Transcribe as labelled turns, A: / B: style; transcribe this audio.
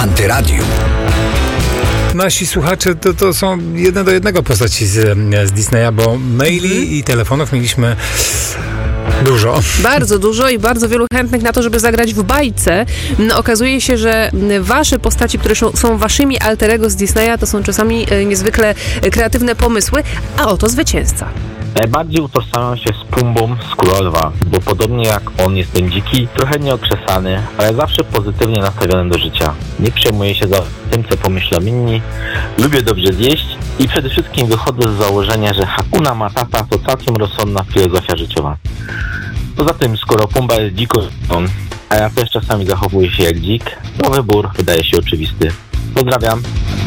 A: Antyradiu.
B: Nasi słuchacze to są 1 do 1 postaci z Disneya, bo maili i telefonów mieliśmy dużo.
C: Bardzo dużo i bardzo wielu chętnych na to, żeby zagrać w bajce. Okazuje się, że wasze postaci, które są waszymi alter ego z Disneya, to są czasami niezwykle kreatywne pomysły, a oto zwycięzca.
D: Najbardziej utożsamiam się z Pumbą z Króla Lwa, bo podobnie jak on jestem dziki, trochę nieokrzesany, ale zawsze pozytywnie nastawiony do życia. Nie przejmuję się za tym, co pomyślą inni, lubię dobrze zjeść i przede wszystkim wychodzę z założenia, że Hakuna Matata to całkiem rozsądna filozofia życiowa. Poza tym, skoro Pumba jest dziką, a ja też czasami zachowuję się jak dzik, to wybór wydaje się oczywisty. Pozdrawiam.